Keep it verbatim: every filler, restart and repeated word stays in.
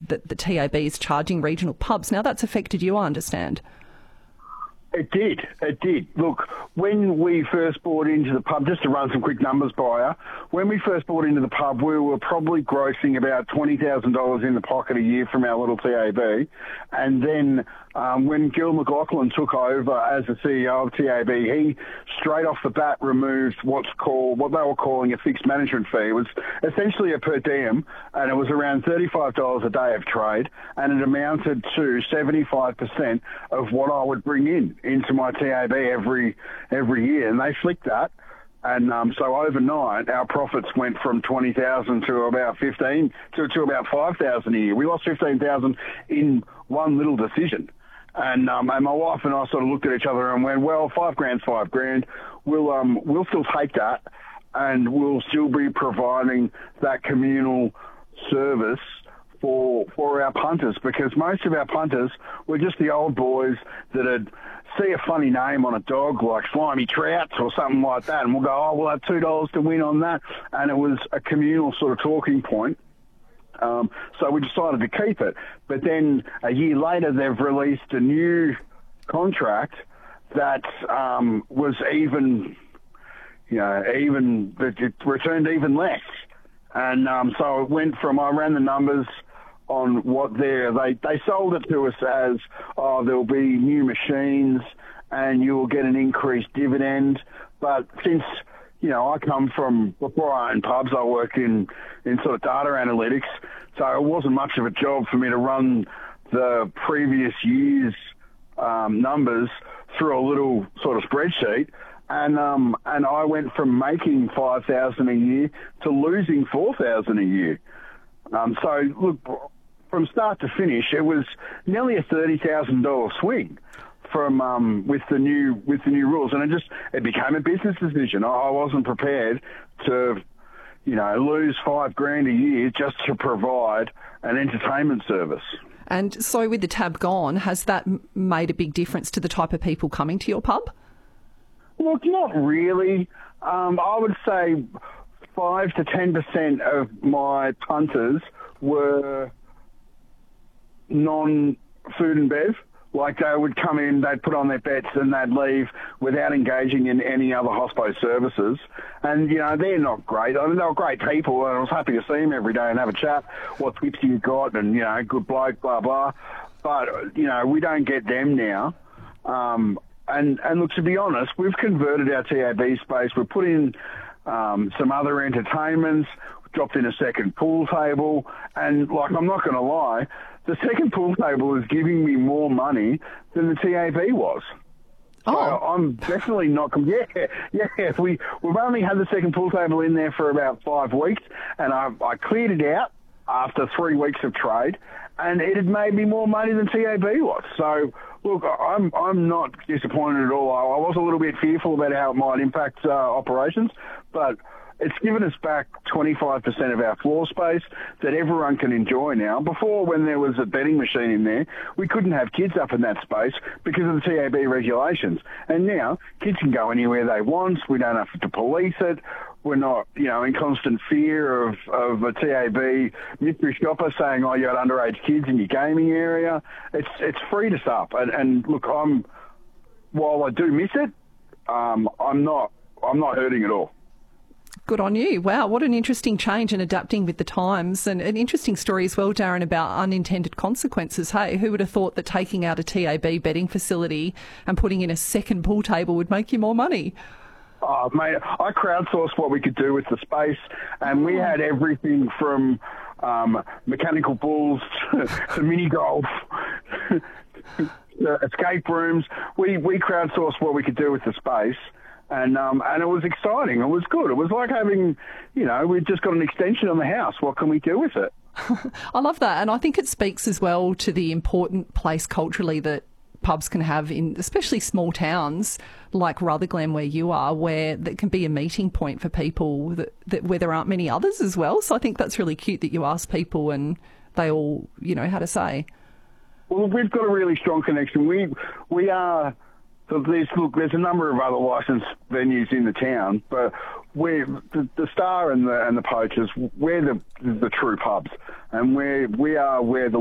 that the T A B is charging regional pubs. Now, that's affected you, I understand. It did. It did. Look, when we first bought into the pub, just to run some quick numbers by you, when we first bought into the pub, we were probably grossing about twenty thousand dollars in the pocket a year from our little T A B. And then um, when Gil McLaughlin took over as the C E O of T A B, he straight off the bat removed what's called, what they were calling a fixed management fee. It was essentially a per diem, and it was around thirty-five dollars a day of trade, and it amounted to seventy-five percent of what I would bring in into my T A B every every year, and they flicked that, and um, so overnight our profits went from twenty thousand to about fifteen to, to about five thousand a year. We lost fifteen thousand in one little decision, and um, and my wife and I sort of looked at each other and went, well, five grand's five grand. We'll um we'll still take that, and we'll still be providing that communal service for for our punters, because most of our punters were just the old boys that had see a funny name on a dog like Slimy Trouts or something like that, and we'll go, oh, we'll have two dollars to win on that. And it was a communal sort of talking point. Um, so we decided to keep it. But then a year later, they've released a new contract that um, was even, you know, even, it returned even less. And um, so it went from, I ran the numbers on what they're, they, they sold it to us as, oh, there'll be new machines and you'll get an increased dividend. But since, you know, I come from, before I owned pubs, I work in, in sort of data analytics, so it wasn't much of a job for me to run the previous year's um, numbers through a little sort of spreadsheet. And um, and I went from making five thousand dollars a year to losing four thousand dollars a year. Um, so, look, from start to finish, it was nearly a thirty thousand dollars swing from um, with the new with the new rules, and it just it became a business decision. I, I wasn't prepared to, you know, lose five grand a year just to provide an entertainment service. And so, with the tab gone, has that made a big difference to the type of people coming to your pub? Look, not really. Um, I would say five to ten percent of my punters were non-food and bev. Like, they would come in, they'd put on their bets and they'd leave without engaging in any other hospo services. And, you know, they're not great. I mean, they were great people, and I was happy to see them every day and have a chat, what tips you got, and, you know, good bloke, blah, blah. But, you know, we don't get them now. Um, and, and look, to be honest, we've converted our T A B space. We've put in um, some other entertainments, dropped in a second pool table, and, like, I'm not going to lie, the second pool table is giving me more money than the T A B was. Oh. So I'm definitely not... Yeah, yeah. We, we've only had the second pool table in there for about five weeks, and I, I cleared it out after three weeks of trade, and it had made me more money than T A B was. So, look, I'm I'm not disappointed at all. I, I was a little bit fearful about how it might impact uh, operations, but it's given us back twenty-five percent of our floor space that everyone can enjoy now. Before, when there was a betting machine in there, we couldn't have kids up in that space because of the T A B regulations. And now, kids can go anywhere they want. We don't have to police it. We're not, you know, in constant fear of, of a T A B mystery shopper saying, oh, you got underage kids in your gaming area. It's it's freed us up. And, and look, I'm, while I do miss it, um, I'm not I'm not hurting at all. Good on you. Wow, what an interesting change and adapting with the times, and an interesting story as well, Darren, about unintended consequences. Hey, who would have thought that taking out a T A B betting facility and putting in a second pool table would make you more money? Oh, mate, I crowdsourced what we could do with the space, and we had everything from um, mechanical bulls to, to mini golf, to escape rooms. We, we crowdsourced what we could do with the space. And um, and it was exciting. It was good. It was like having, you know, we've just got an extension on the house. What can we do with it? I love that. And I think it speaks as well to the important place culturally that pubs can have in especially small towns like Rutherglen, where you are, where that can be a meeting point for people that, that where there aren't many others as well. So I think that's really cute that you ask people and they all, you know, had a say. Well, we've got a really strong connection. We we are... So there's, look, there's a number of other licensed venues in the town, but we're the, the Star and the and the Poachers. We're the the true pubs, and we we are where the